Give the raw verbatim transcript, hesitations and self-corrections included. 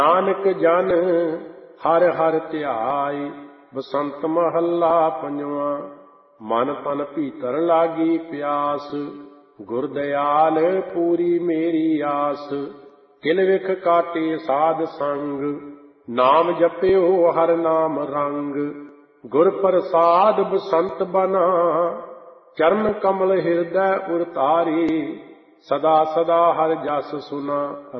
ਨਾਨਕ ਜਨ ਹਰ ਹਰ ਧਿਆਇ। ਬਸੰਤ ਮਹੱਲਾ ਪੰਜਵਾਂ। ਮਨ ਤਨ ਭੀਤਰ ਲਾਗੀ ਪਿਆਸ, ਗੁਰ ਦਿਆਲ ਪੂਰੀ ਮੇਰੀ ਆਸ। ਕਿਲ ਵਿਖ ਕਾਟੇ ਸਾਧ ਸੰਗ, ਨਾਮ ਜਪਿਓ ਹਰ ਨਾਮ ਰੰਗ। ਗੁਰ ਪ੍ਰਸਾਦ ਬਸੰਤ ਬਨਾ, ਚਰਨ ਕਮਲ ਹਿਰਦੈ ਉਰਤਾਰੀ। ਸਦਾ ਸਦਾ ਹਰ ਜਸ ਸੁਨਾ